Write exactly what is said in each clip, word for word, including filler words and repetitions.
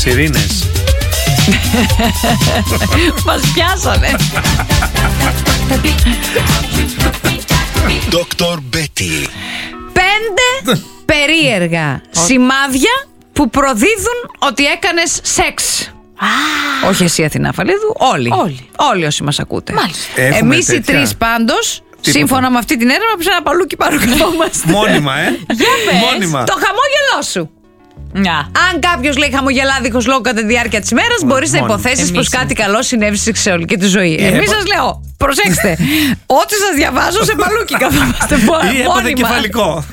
Σιρήνες. Μας πιάσανε. Δόκτωρ Μπέτι. Πέντε περίεργα σημάδια που προδίδουν ότι έκανες σεξ. Ah. Όχι εσύ Αθηνά Φαλίδου, όλοι. Όλοι. Όλοι όσοι μας ακούτε. Εμείς οι τρεις πάντως, Τίποτα. σύμφωνα με αυτή την έρευνα, σε ένα παλούκι πάνω καθόμαστε. Μόνιμα, ε. Για πες, Μόνιμα. το χαμόγελό σου. Να. Αν κάποιος λέει χαμογελά δίχως λόγο κατά τη διάρκεια της ημέρας, μπορείς να μόνιμα. υποθέσεις πως Εμείς κάτι καλό συνέβη στη σεξουαλική του ζωή. Ε, Εμείς έπα- σας λέω, προσέξτε, ό,τι σας διαβάζω σε παλούκι καθόμαστε. Ή έπαθε μόνιμα. κεφαλικό.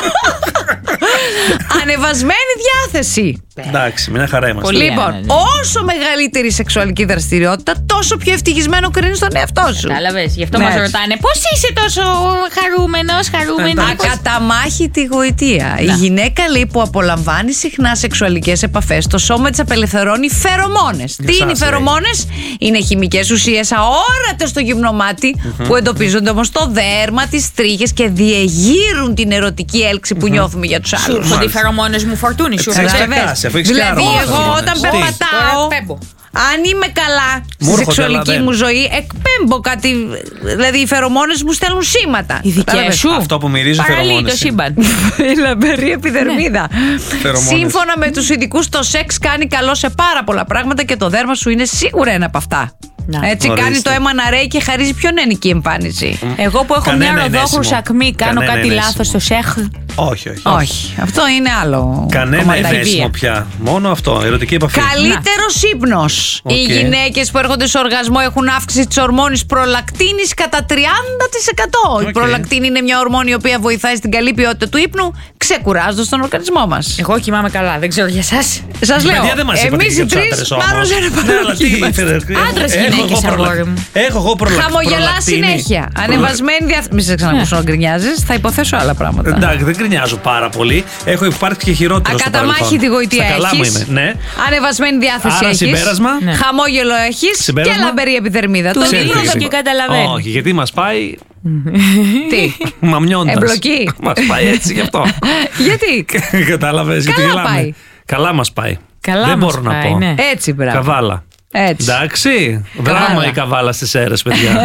Ανεβασμένη διάθεση. Εντάξει, μια χαρά είμαστε. Πολύ. Λοιπόν, ναι, ναι. όσο μεγαλύτερη σεξουαλική δραστηριότητα, τόσο πιο ευτυχισμένο κρίνεις τον εαυτό σου. Κατάλαβες, γι' αυτό Ναι. μας ρωτάνε πώς είσαι τόσο χαρούμενος, χαρούμενος. Ακαταμάχητη γοητεία. Η γυναίκα λέει που απολαμβάνει συχνά σεξουαλικές επαφές, το σώμα της απελευθερώνει φερομόνες. Τι είναι οι εσάς, φερομόνες? Είναι χημικές ουσίες αόρατες στο γυμνό μάτι, που εντοπίζονται όμως στο δέρμα, τις τρίχες και διεγείρουν την ερωτική έλξη που νιώθουμε για τους άλλους. Ότι οι φερομόνες μου φορτούνι σου. Έτσι, Καταλαβες? ξεχάσει, αφού έχεις και Δηλαδή, άρωμα εγώ φερομόνες. όταν Τι? περπατάω, Τώρα πέμπω. αν είμαι καλά στη Μου έρχονται, σεξουαλική αλλά μου δεν. ζωή, εκπέμπω κάτι. Δηλαδή, οι φερομόνες μου στέλνουν σήματα. Οι δικές Κατάλαβες? σου. Αυτό που μυρίζει Παραλύει φερομόνες το είναι. σύμπαν. Η λαμπερή επιδερμίδα. Φερομόνες. Σύμφωνα με τους ειδικούς, το σεξ κάνει καλό σε πάρα πολλά πράγματα και το δέρμα σου είναι σίγουρα ένα από αυτά. Να. Έτσι, Ορίστε. κάνει το αίμα να ρέει και χαρίζει πιο νεανική εμφάνιση. Εγώ που έχω Κανένα μια ροδόχρουσα ενέσιμο. ακμή, κάνω Κανένα κάτι ενέσιμο. λάθος στο σεχ. Όχι, όχι. Όχι, αυτό είναι άλλο. Κανένα κομματάκι. ενέσιμο πια. Μόνο αυτό, ερωτική επαφή. Καλύτερος ύπνος. Οκ. Οι γυναίκες που έρχονται σε οργασμό έχουν αύξηση της ορμόνης προλακτίνης κατά τριάντα τοις εκατό. Η Οκ. προλακτίνη είναι μια ορμόνη η οποία βοηθάει στην καλή ποιότητα του ύπνου, ξεκουράζοντας τον οργανισμό μας. Εγώ κοιμάμαι καλά, δεν ξέρω για εσάς. Σας λέω, Παιδιά, δεν μας είπατε εμείς και οι για τους τρεις άντρες όμως. πάνω σε ένα Ναι, αλλά τι παλούκι είμαστε. ήθελε. Άντρες, Έχω γυναίκες, εγώ προλα- αγόρι μου. Έχω εγώ προλα- Χαμογελά προλακτίνη. συνέχεια. Ανεβασμένη διάθεση. Μη σε ξανακούσω να γκρινιάζεις, θα υποθέσω άλλα πράγματα. Εντάξει, δεν γκρινιάζω πάρα πολύ. Έχω υπάρξει και χειρότερο στο παρελθόν. Ακαταμάχητη γοητεία Στα καλά μου έχεις. είμαι. Ναι. Ανεβασμένη διάθεση Άρα έχεις. συμπέρασμα. Ναι. Χαμόγελο έχεις. Και Συμπέρασμα. λαμπερή επιδερμίδα. Του Το δίνω ίδιο. και καταλαβαίνει. Όχι, γιατί μας πάει Τι. μαμιώντας. Εμπλοκή. Μας πάει έτσι γι' αυτό. Γιατί. Κατάλαβες γιατί Καλά γελάμε. πάει. Καλά μας πάει. Καλά Δεν μας μπορώ να πάει, πω. ναι. Έτσι, μπράβο. Καβάλα. Έτσι. Εντάξει. Καβάλα. Δράμα η καβάλα στις αίρες, παιδιά.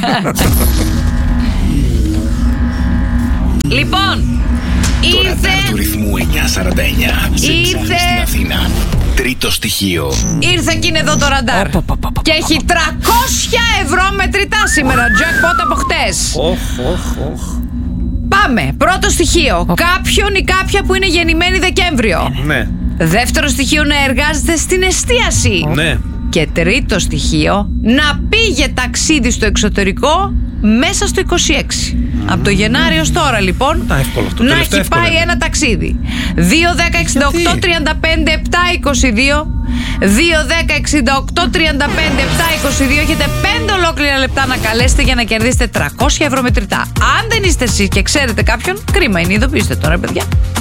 Λοιπόν, Το ραντάρ του ήρθε, ρυθμού εννιακόσια σαράντα εννιά. Σε Ήρθε. ψάχνει στην Αθήνα. Τρίτο στοιχείο. ήρθε και είναι εδώ το ραντάρ. Και έχει τριακόσια ευρώ μετρητά σήμερα. Jackpot από χτες. Οχ, οχ, οχ. Πάμε. Πρώτο στοιχείο. Κάποιον ή κάποια που είναι γεννημένη Δεκέμβριο. Ναι, Δεύτερο στοιχείο, να εργάζεται στην εστίαση. ναι. Και τρίτο στοιχείο, να πήγε ταξίδι στο εξωτερικό μέσα στο είκοσι έξι. Από το Γενάρη ως τώρα λοιπόν, Τα εύκολο αυτό. Το να τελευταίο έχει εύκολο πάει είναι. ένα ταξίδι. δύο δέκα εξήντα οκτώ Γιατί? τριάντα πέντε επτά είκοσι δύο δύο δέκα εξήντα οκτώ τριάντα πέντε επτά είκοσι δύο. Έχετε πέντε ολόκληρα λεπτά να καλέσετε για να κερδίσετε τριακόσια ευρώ μετρητά. Αν δεν είστε εσείς και ξέρετε κάποιον, κρίμα είναι, ειδοποιήστε τώρα παιδιά.